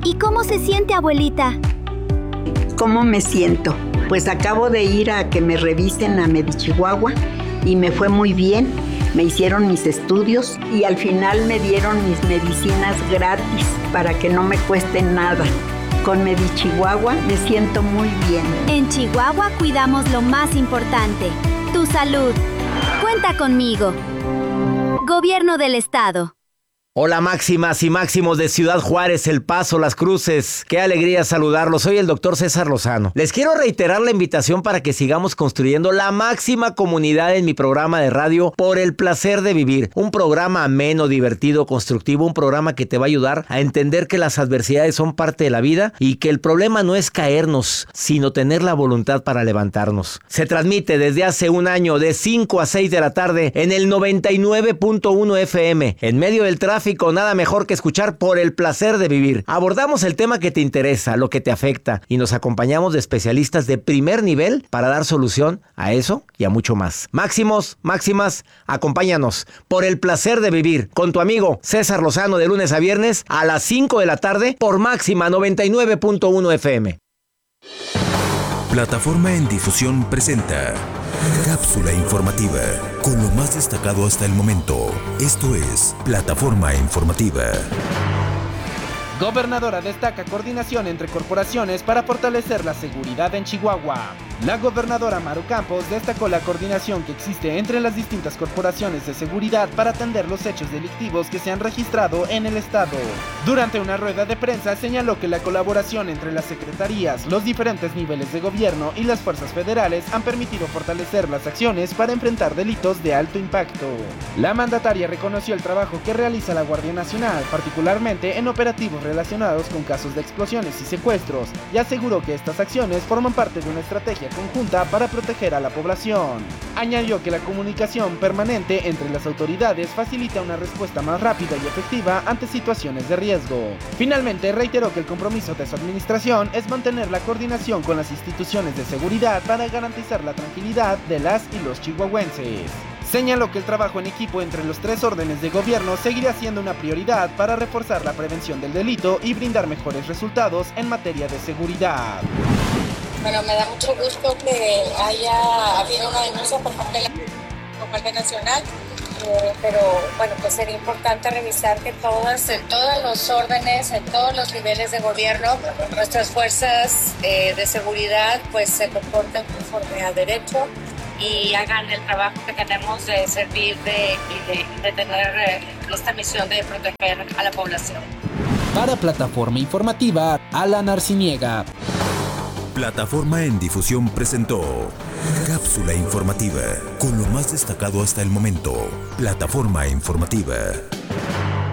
¿Y cómo se siente, abuelita? ¿Cómo me siento? Pues acabo de ir a que me revisen a Medichihuahua y me fue muy bien. Me hicieron mis estudios y al final me dieron mis medicinas gratis para que no me cueste nada. Con Medichihuahua me siento muy bien. En Chihuahua cuidamos lo más importante, tu salud. Cuenta conmigo. Gobierno del Estado. Hola máximas y máximos de Ciudad Juárez, El Paso, Las Cruces. Qué alegría saludarlos. Soy el doctor César Lozano. Les quiero reiterar la invitación para que sigamos construyendo la máxima comunidad en mi programa de radio Por el Placer de Vivir. Un programa ameno, divertido, constructivo. Un programa que te va a ayudar a entender que las adversidades son parte de la vida y que el problema no es caernos, sino tener la voluntad para levantarnos. Se transmite desde hace un año de 5 a 6 de la tarde en el 99.1 FM. En medio del tráfico, nada mejor que escuchar Por el Placer de Vivir. Abordamos el tema que te interesa, lo que te afecta, y nos acompañamos de especialistas de primer nivel para dar solución a eso y a mucho más. Máximos, máximas, acompáñanos. Por el Placer de Vivir, con tu amigo César Lozano, de lunes a viernes a las 5 de la tarde por Máxima 99.1 FM. Plataforma en Difusión presenta Cápsula informativa, con lo más destacado hasta el momento. Esto es Plataforma Informativa. Gobernadora destaca coordinación entre corporaciones para fortalecer la seguridad en Chihuahua. La gobernadora Maru Campos destacó la coordinación que existe entre las distintas corporaciones de seguridad para atender los hechos delictivos que se han registrado en el estado. Durante una rueda de prensa señaló que la colaboración entre las secretarías, los diferentes niveles de gobierno y las fuerzas federales han permitido fortalecer las acciones para enfrentar delitos de alto impacto. La mandataria reconoció el trabajo que realiza la Guardia Nacional, particularmente en operativos relacionados con casos de explosiones y secuestros, y aseguró que estas acciones forman parte de una estrategia conjunta para proteger a la población. Añadió que la comunicación permanente entre las autoridades facilita una respuesta más rápida y efectiva ante situaciones de riesgo. Finalmente, reiteró que el compromiso de su administración es mantener la coordinación con las instituciones de seguridad para garantizar la tranquilidad de las y los chihuahuenses. Señaló que el trabajo en equipo entre los tres órdenes de gobierno seguirá siendo una prioridad para reforzar la prevención del delito y brindar mejores resultados en materia de seguridad. Bueno, me da mucho gusto que haya habido una denuncia por parte de la Guardia Nacional, pero bueno, pues sería importante revisar que en todos los órdenes, en todos los niveles de gobierno, nuestras fuerzas de seguridad pues se comporten conforme a derecho y hagan el trabajo que tenemos de servir de tener esta misión de proteger a la población. Para Plataforma Informativa, Alan Arciniega. Plataforma en Difusión presentó Cápsula informativa, con lo más destacado hasta el momento. Plataforma Informativa.